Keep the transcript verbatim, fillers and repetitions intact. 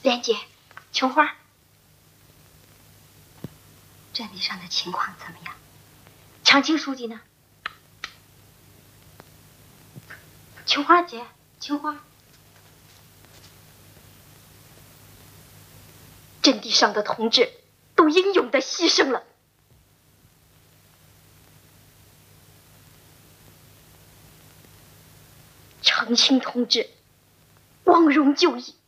莲姐，琼花，阵地上的情况怎么样？长青书记呢？琼花姐，琼花，阵地上的同志都英勇的牺牲了。长青同志光荣就义。